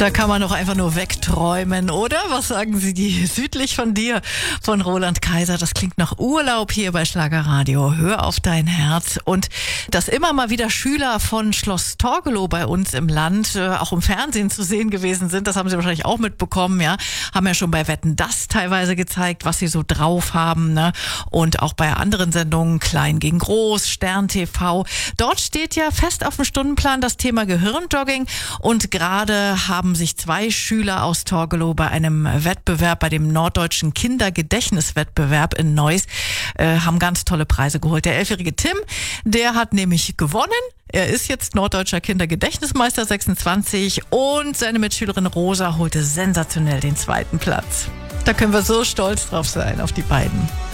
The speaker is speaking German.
Da kann man doch einfach nur wegträumen, oder? Was sagen Sie, die südlich von dir, von Roland Kaiser? Das klingt nach Urlaub hier bei Schlagerradio. Hör auf dein Herz. Und dass immer mal wieder Schüler von Schloss Torgelow bei uns im Land auch im Fernsehen zu sehen gewesen sind, das haben Sie wahrscheinlich auch mitbekommen, ja. Haben ja schon bei Wetten, das teilweise gezeigt, was sie so drauf haben, ne? Und auch bei anderen Sendungen, Klein gegen Groß, Stern TV. Dort steht ja fest auf dem Stundenplan das Thema Gehirnjogging, und gerade haben sich 2 Schüler aus Torgelow bei einem Wettbewerb, bei dem Norddeutschen Kindergedächtniswettbewerb in Neuss, haben ganz tolle Preise geholt. Der 11-jährige Tim, der hat nämlich gewonnen. Er ist jetzt norddeutscher Kindergedächtnismeister 26 und seine Mitschülerin Rosa holte sensationell den 2. Platz. Da können wir so stolz drauf sein, auf die beiden.